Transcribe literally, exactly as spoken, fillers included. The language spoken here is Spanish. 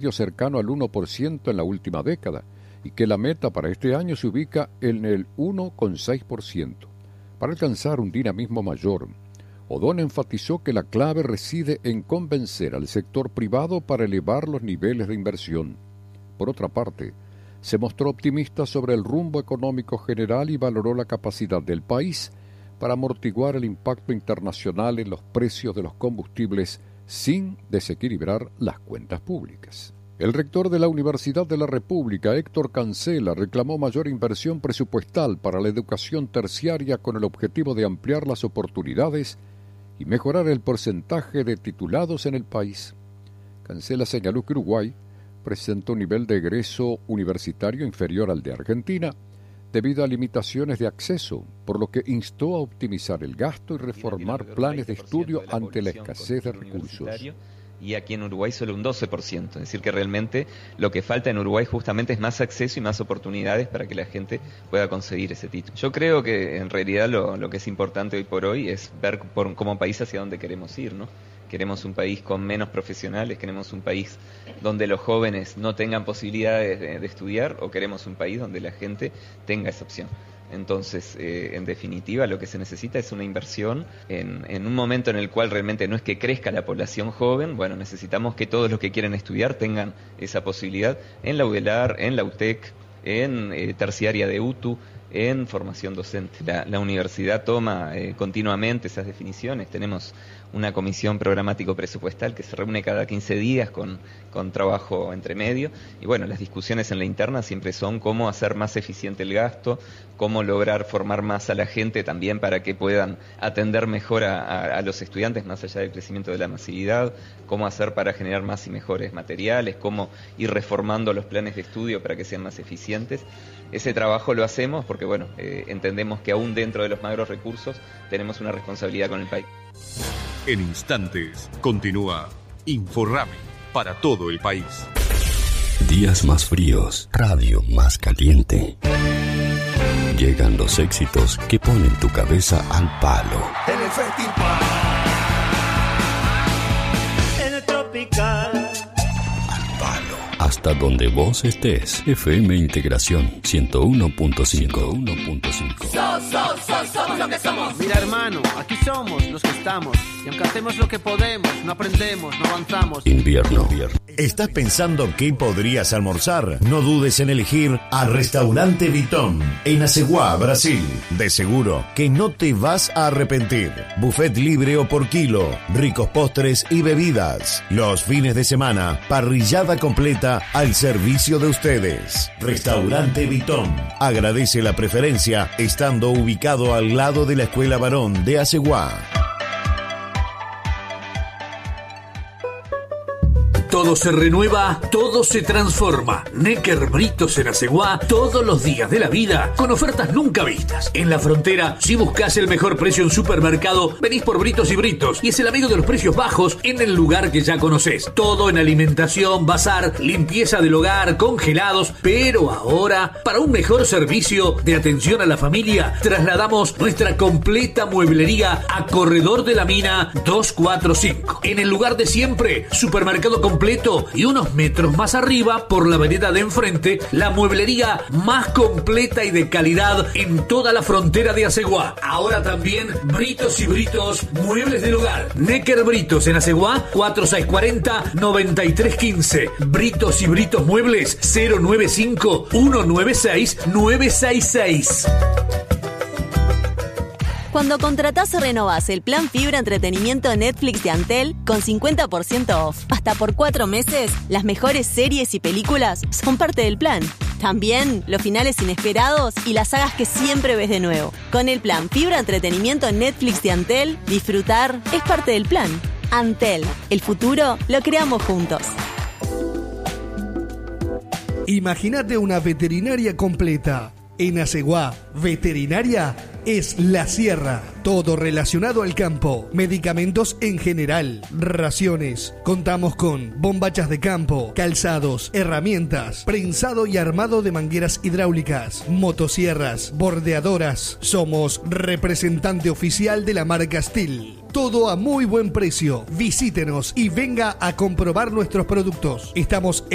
promedio cercano al uno por ciento en la última década y que la meta para este año se ubica en el uno coma seis por ciento. Para alcanzar un dinamismo mayor, Odón enfatizó que la clave reside en convencer al sector privado para elevar los niveles de inversión. Por otra parte, se mostró optimista sobre el rumbo económico general y valoró la capacidad del país para amortiguar el impacto internacional en los precios de los combustibles sin desequilibrar las cuentas públicas. El rector de la Universidad de la República, Héctor Cancela, reclamó mayor inversión presupuestal para la educación terciaria con el objetivo de ampliar las oportunidades y mejorar el porcentaje de titulados en el país. Cancela señaló que Uruguay presenta un nivel de egreso universitario inferior al de Argentina debido a limitaciones de acceso, por lo que instó a optimizar el gasto y reformar planes de estudio ante la escasez de recursos. Y aquí en Uruguay solo un doce por ciento, es decir que realmente lo que falta en Uruguay justamente es más acceso y más oportunidades para que la gente pueda conseguir ese título. Yo creo que en realidad lo, lo que es importante hoy por hoy es ver por, como país hacia dónde queremos ir, ¿no? Queremos un país con menos profesionales, queremos un país donde los jóvenes no tengan posibilidades de, de estudiar, o queremos un país donde la gente tenga esa opción. Entonces, eh, en definitiva, lo que se necesita es una inversión en, en un momento en el cual realmente no es que crezca la población joven. Bueno, necesitamos que todos los que quieren estudiar tengan esa posibilidad en la UDELAR, en la UTEC, en eh, terciaria de U T U, en formación docente. La, la universidad toma eh, continuamente esas definiciones. Tenemos una comisión programático presupuestal que se reúne cada quince días con, con trabajo entre medio, y bueno, las discusiones en la interna siempre son cómo hacer más eficiente el gasto, cómo lograr formar más a la gente también para que puedan atender mejor a, a, a los estudiantes más allá del crecimiento de la masividad, cómo hacer para generar más y mejores materiales, cómo ir reformando los planes de estudio para que sean más eficientes. Ese trabajo lo hacemos porque bueno, eh, entendemos que aún dentro de los magros recursos tenemos una responsabilidad con el país. En instantes, continúa Inforrami para todo el país. Días más fríos, radio más caliente. Llegan los éxitos que ponen tu cabeza al palo. En el festival, en el tropical, al palo. Hasta donde vos estés. F M Integración ciento uno punto cinco. So, so, so, somos lo que somos. Mira, hermano, aquí somos los que estamos. Y aunque hacemos lo que podemos, no aprendemos, no avanzamos. Invierno. ¿Estás pensando qué podrías almorzar? No dudes en elegir a Restaurante Vitón en Aceguá, Brasil. De seguro que no te vas a arrepentir. Buffet libre o por kilo, ricos postres y bebidas. Los fines de semana, parrillada completa al servicio de ustedes. Restaurante Vitón agradece la preferencia estando ubicado al lado de la Escuela Varón de Aceguá. Todo se renueva, todo se transforma. Necker Britos en Aceguá, todos los días de la vida, con ofertas nunca vistas. En la frontera, si buscas el mejor precio en supermercado, venís por Britos y Britos, y es el amigo de los precios bajos en el lugar que ya conocés. Todo en alimentación, bazar, limpieza del hogar, congelados, pero ahora, para un mejor servicio de atención a la familia, trasladamos nuestra completa mueblería a Corredor de la Mina doscientos cuarenta y cinco. En el lugar de siempre, supermercado completo y unos metros más arriba, por la vereda de enfrente, la mueblería más completa y de calidad en toda la frontera de Aceguá. Ahora también Britos y Britos, muebles del hogar. Necker Britos en Aceguá, cuatro seis cuatro cero, nueve tres uno cinco. Britos y Britos Muebles, cero nueve cinco, uno nueve seis, nueve seis seis. Cuando contratás o renovás el plan Fibra Entretenimiento Netflix de Antel con cincuenta por ciento off, hasta por cuatro meses, las mejores series y películas son parte del plan. También los finales inesperados y las sagas que siempre ves de nuevo. Con el plan Fibra Entretenimiento Netflix de Antel, disfrutar es parte del plan. Antel, el futuro lo creamos juntos. Imagínate una veterinaria completa. En Aceguá, veterinaria es La Sierra. Todo relacionado al campo. Medicamentos en general. Raciones. Contamos con bombachas de campo, calzados, herramientas, prensado y armado de mangueras hidráulicas, motosierras, bordeadoras. Somos representante oficial de la marca Steel. Todo a muy buen precio. Visítenos y venga a comprobar nuestros productos. Estamos